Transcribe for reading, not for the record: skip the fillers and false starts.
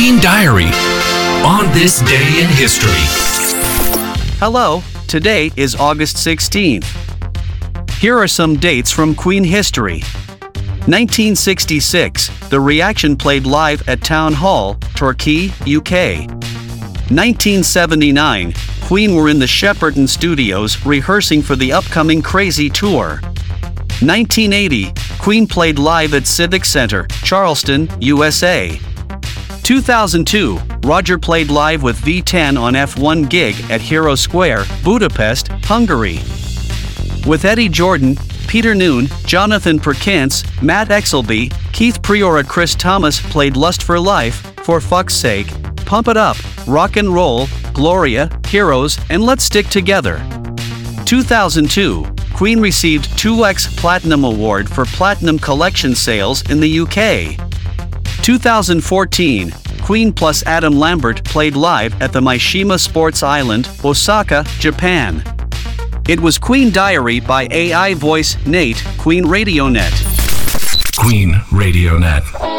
Queen Diary on this day in history. Hello, today is August 16th. Here are some dates from Queen history. 1966, The Reaction played live at Town Hall, Torquay, UK. 1979, Queen were in the Shepperton Studios rehearsing for the upcoming Crazy Tour. 1980, Queen played live at Civic Center, Charleston, USA. 2002, Roger played live with V10 on F1 gig at Hero Square, Budapest, Hungary. With Eddie Jordan, Peter Noone, Jonathan Perkins, Matt Exelby, Keith Priora, Chris Thomas played Lust for Life, For Fuck's Sake, Pump It Up, Rock and Roll, Gloria, Heroes, and Let's Stick Together. 2002, Queen received 2X Platinum Award for Platinum Collection sales in the UK. 2014, Queen plus Adam Lambert played live at the Mishima Sports Island, Osaka, Japan. It was Queen Diary by AI voice Nate, Queen Radio Net. Queen Radio Net.